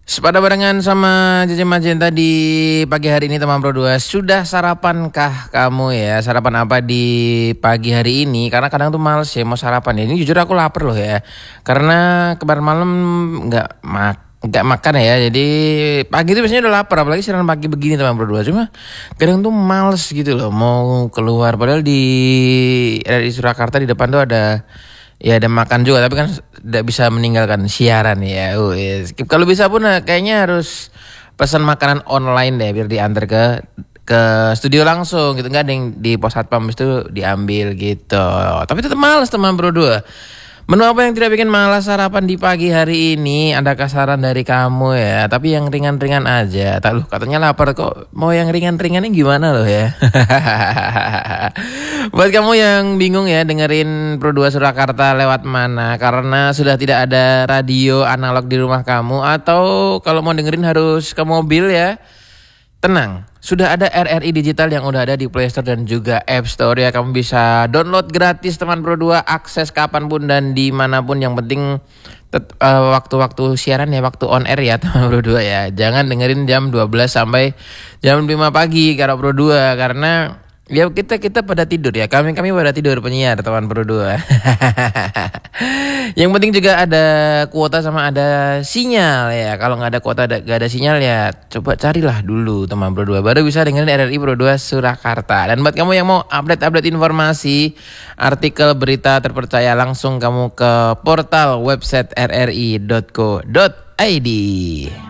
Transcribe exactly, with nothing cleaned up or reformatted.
Sepada barengan sama Jaja Magenta di pagi hari ini teman Pro dua. Sudah sarapankah kamu ya? Sarapan apa di pagi hari ini? Karena kadang tuh males ya mau sarapan ya. Ini jujur aku lapar loh ya. Karena kemarin malam nggak mak nggak makan ya. Jadi pagi itu biasanya udah lapar. Apalagi siaran pagi begini teman Pro dua. Cuma kadang tuh males gitu loh mau keluar. Padahal di R R I Surakarta di depan tuh ada ya ada makan juga, tapi kan tidak bisa meninggalkan siaran ya. Uh, yes. Kalau bisa pun nah, kayaknya harus pesan makanan online deh biar diantar ke ke studio langsung gitu, nggak ada yang di pos satpam itu diambil gitu. Tapi tetap males teman Pro dua. Menu apa yang tidak bikin malas sarapan di pagi hari ini? Adakah saran dari kamu ya? Tapi yang ringan-ringan aja. Tak lu katanya lapar kok. Mau yang ringan-ringannya gimana loh ya? Buat kamu yang bingung ya dengerin Pro dua Surakarta lewat mana? Karena sudah tidak ada radio analog di rumah kamu, atau kalau mau dengerin harus ke mobil ya. Tenang, sudah ada R R I Digital yang udah ada di Play Store dan juga App Store ya. Kamu bisa download gratis teman Pro dua, akses kapanpun dan dimanapun. Yang penting tet- uh, waktu-waktu siaran ya, waktu on air ya teman Pro dua ya. Jangan dengerin jam dua belas sampai jam lima pagi karena Pro dua, karena ya kita kita pada tidur ya. Kami kami pada tidur penyiar teman Pro dua. Yang penting juga ada kuota sama ada sinyal ya. Kalau nggak ada kuota, ada, nggak ada sinyal ya, coba carilah dulu teman Pro dua. Baru bisa dengerin R R I Pro dua Surakarta. Dan buat kamu yang mau update-update informasi, artikel berita terpercaya, langsung kamu ke portal website r r i dot co dot i d.